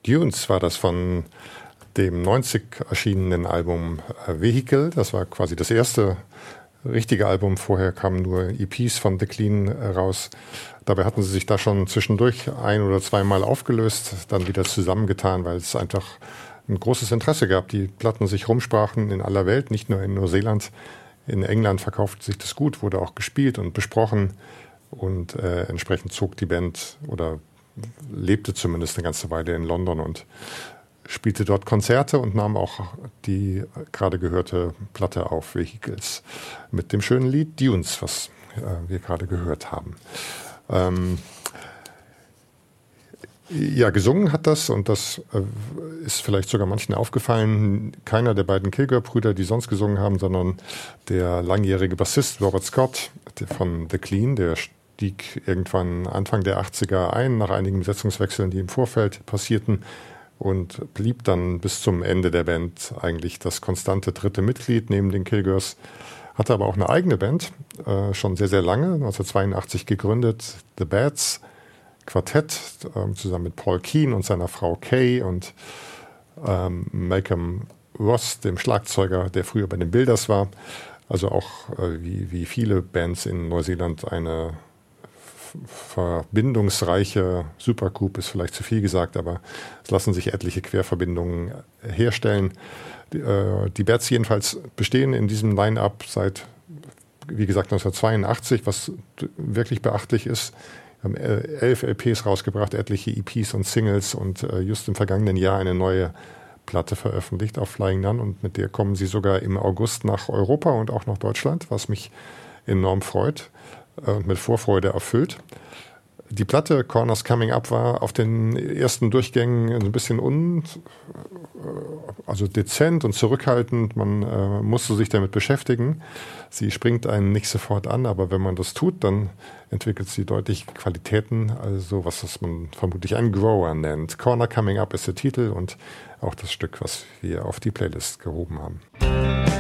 Dunes war das von dem 90 erschienenen Album Vehicle. Das war quasi das erste richtige Album. Vorher kamen nur EPs von The Clean raus. Dabei hatten sie sich da schon zwischendurch ein- oder zweimal aufgelöst, dann wieder zusammengetan, weil es einfach ein großes Interesse gab. Die Platten sich rumsprachen in aller Welt, nicht nur in Neuseeland. In England verkaufte sich das gut, wurde auch gespielt und besprochen. Und entsprechend zog die Band oder lebte zumindest eine ganze Weile in London und spielte dort Konzerte und nahm auch die gerade gehörte Platte auf, Vehicles, mit dem schönen Lied Dunes, was wir gerade gehört haben. Ja, gesungen hat das, und das ist vielleicht sogar manchen aufgefallen, keiner der beiden Kilgore-Brüder, die sonst gesungen haben, sondern der langjährige Bassist Robert Scott von The Clean, der stieg irgendwann Anfang der 80er ein, nach einigen Besetzungswechseln, die im Vorfeld passierten, und blieb dann bis zum Ende der Band eigentlich das konstante dritte Mitglied neben den Kilgores. Hatte aber auch eine eigene Band, schon sehr, sehr lange, 1982 gegründet, The Bats Quartett, zusammen mit Paul Keane und seiner Frau Kay und Malcolm Ross, dem Schlagzeuger, der früher bei den Builders war. Also auch wie viele Bands in Neuseeland eine verbindungsreiche Supergroup, ist vielleicht zu viel gesagt, aber es lassen sich etliche Querverbindungen herstellen. Die Bats jedenfalls bestehen in diesem Line-Up seit, wie gesagt, 1982, was wirklich beachtlich ist. Wir haben 11 LPs rausgebracht, etliche EPs und Singles, und just im vergangenen Jahr eine neue Platte veröffentlicht auf Flying Nun, und mit der kommen sie sogar im August nach Europa und auch nach Deutschland, was mich enorm freut und mit Vorfreude erfüllt. Die Platte Corners Coming Up war auf den ersten Durchgängen ein bisschen also dezent und zurückhaltend. Man musste sich damit beschäftigen. Sie springt einen nicht sofort an, aber wenn man das tut, dann entwickelt sie deutlich Qualitäten, also was man vermutlich einen Grower nennt. Corner Coming Up ist der Titel und auch das Stück, was wir auf die Playlist gehoben haben.